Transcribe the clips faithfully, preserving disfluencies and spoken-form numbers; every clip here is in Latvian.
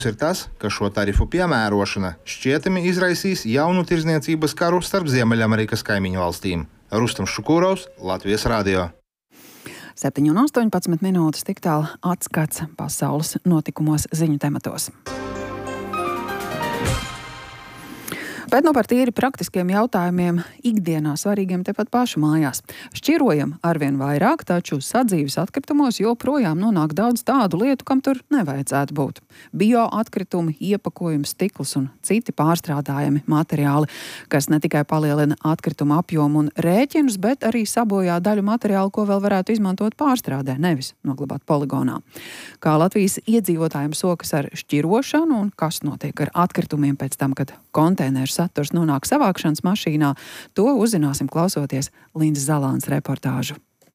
Ir tas, ka šo tarifu piemērošana šķietami izraisīs jaunu tirdzniecības karu starp Ziemeļamerikas kaimiņu valstīm. Rustams Šukūrovs, Latvijas radio. septiņi un astoņpadsmit minūtes tik tālu atskats pasaules notikumos ziņu tematos. Bet nu par tīri praktiskiem jautājumiem ikdienā svarīgiem tepat pašu mājās. Šķirojam arvien vairāk, taču sadzīves atkritumos joprojām nonāk daudz tādu lietu, kam tur nevajadzētu būt. Bioatkritumi, iepakojums, stikls un citi pārstrādājami materiāli, kas ne tikai palielina atkritumu apjomu un rēķinus, bet arī sabojā daļu materiālu, ko vēl varētu izmantot pārstrādē, nevis noglabāt poligonā. Kā Latvijas iedzīvotājiem sokas ar šķirošanu un kas notiek ar atkritumiem pēc tam, kad konteineru saturs nonāk savākšanas mašīnā, to uzzināsim klausoties Lindas Zalānas reportāžu.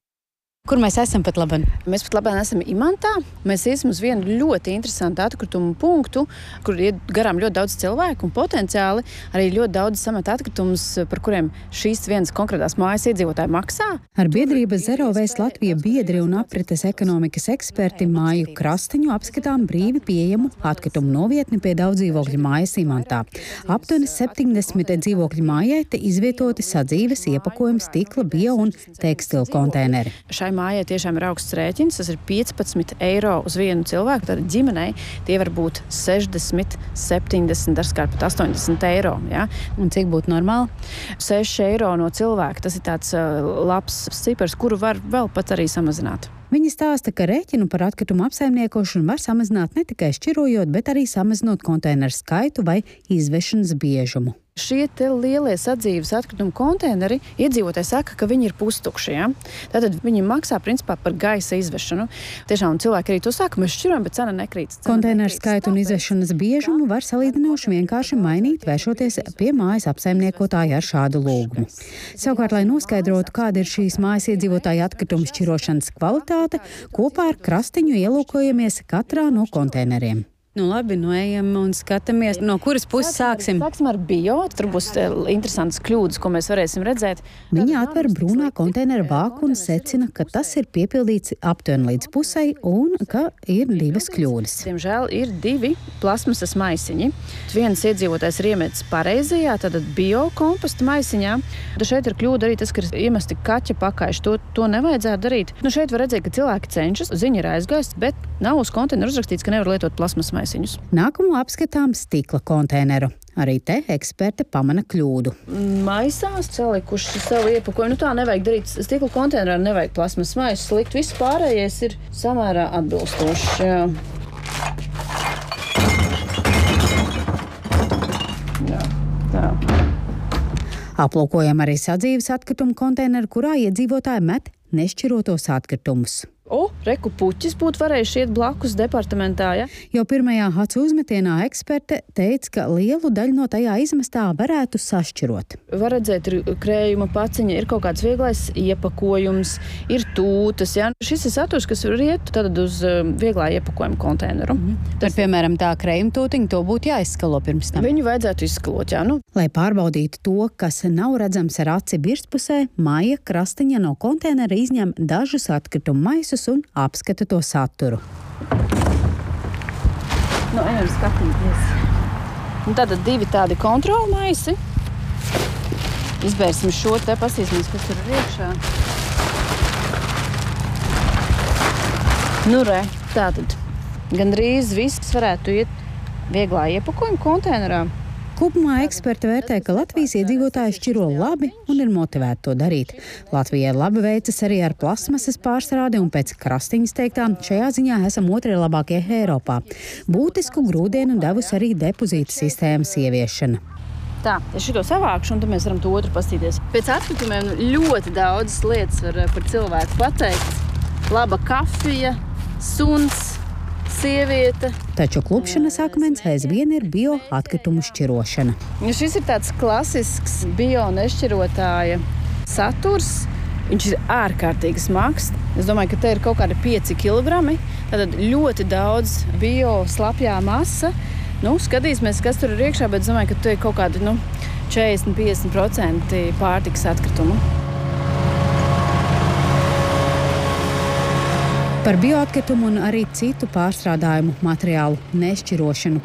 Kur mēs esam pat labi? Mēs pat labi esam Imantā. Mēs iesim uz vienu ļoti interesantu atkritumu punktu, kur ir garām ļoti daudz cilvēku un potenciāli arī ļoti daudz sameta atkritumus, par kuriem šīs vienas konkrētās mājas iedzīvotāji maksā. Ar biedrības Zero Waste Latvija biedri un aprites ekonomikas eksperti māju Krastiņu apskatām brīvi pieejamu atkritumu novietni pie daudzdzīvokļu mājas Imantā. Aptuveni septiņdesmit dzīvokļu mājai te izvietoti sadzīves iepakojumi, stikla, bio un tekstilu konteineri. Šai mājai tiešām ir augsts rēķins, tas ir piecpadsmit eiro uz vienu cilvēku, tad ģimenei tie var būt sešdesmit, septiņdesmit, dažkārt pat astoņdesmit eiro. Ja? Un cik būtu normāli? seši eiro no cilvēka, tas ir tāds uh, labs cipars, kuru var vēl pat arī samazināt. Viņi stāsta, ka rēķinu par atkritumu apsaimniekošanu var samazināt ne tikai šķirojot, bet arī samazinot konteineru skaitu vai izvešanas biežumu. Šie te lielie sadzīves atkritumu konteineri, iedzīvotāji saka, ka viņi ir pustukši. Ja? Tātad viņi maksā principā par gaisa izvešanu. Tiešām cilvēki arī to saka, mēs šķirojam, bet cena nekrīt. Konteineru skaitu un izvešanas biežumu var salīdzinoši vienkārši mainīt, vēršoties pie mājas apsaimniekotāja ar šādu lūgumu. Savukārt, lai noskaidrotu, kāda ir šīs mājas iedzīvotāja atkritumu šķirošanas kvalitāte, kopā ar Krastiņu ielūkojamies katrā no konteineriem. Nu labi, nu ejam un skatāmies, no kuras puses sāksim. Sāksim ar bio, tur būs interesantas kļūdas, ko mēs varēsim redzēt. Viņa atver brūnā konteineru vāku un secina, ka tas ir piepildīts aptuveni līdz pusei un ka ir divas kļūdas. Diemžēl ir divi plasmasas maisiņi. Viens iedzīvotājs ir iemetis pareizajā, tātad bio komposta maisiņā. Tad šeit ir kļūda arī tas, ka ir iemesti kaķa pakaiši. To, to nevajadzētu darīt. Nu šeit var redzēt, ka cilvēki cenšas, ziņa ir aizgājusi, bet nav uz konteineru uzrakstīts, ka nevar lietot plasmasas maisiņu. Nākamo apskatām stikla konteineru. Arī te eksperte pamana kļūdu. Maisās salikuši savu iepakojumu. Nu tā nevajag darīt. Stikla konteinerā nevajag plasmas maisus likt. Viss pārējais ir samērā atbilstošs. Jā. Jā, tā. Aplūkojam arī sadzīves atkritumu konteineru, kurā iedzīvotāji met nešķirotos atkritumus. O, reku puķis būtu varējuši iet blakus departamentā, ja? Jo pirmajā acu uzmetienā eksperte teica, ka lielu daļu no tajā izmestā varētu sašķirot. Var redzēt, ir krējuma paciņa, ir kaut kāds vieglais iepakojums, ir tūtas, ja? Šis ir saturs, kas var iet tad uz vieglā iepakojuma konteineru. Mm-hmm. Tas, piemēram, tā krējuma tūtiņa, to būtu jāizskalo pirms tam. Viņu vajadzētu izskalot, jā, nu. Lai pārbaudītu to, kas nav redzams ar aci virspusē, Maija Krastiņa no konteinera izņem dažus atkritumu maisus un apskata to saturu. Nu, ejam skatīties. Un tātad divi tādi kontrolu maisi. Izbērsim šo te, pasīsimies, kas tur ir iekšā. Nu, re, tātad gandrīz viss varētu iet vieglā iepakojuma konteinerā. Kopumā eksperti vērtē, ka Latvijas iedzīvotāji šķiro labi un ir motivēti to darīt. Latvijai labi veicas arī ar plasmasas pārstrādi un pēc Krastiņas teiktām šajā ziņā esam otrie labākie Eiropā. Būtisku grūdienu devusi arī depozīta sistēmas ieviešana. Tā, es šito savākšu un tad mēs varam to otru pastīties. Pēc atkritumiem ļoti daudzas lietas var par cilvēku pateikt. Laba kafija, suns, sieviete. Taču klupšanas akmens aizvien ir bio atkritumu šķirošana. Šis ir tāds klasisks bio nešķirotāja saturs. Viņš ir ārkārtīgi smags. Es domāju, ka te ir kaut kādi pieci kilogrami. Tātad ļoti daudz bio slapjā masa. Nu, skatīsimies, kas tur ir iekšā, bet es domāju, ka te ir kaut kādi nu, četrdesmit līdz piecdesmit procenti pārtikas atkritumu. Par bioatkritumu un arī citu pārstrādājumu materiālu nešķirošanu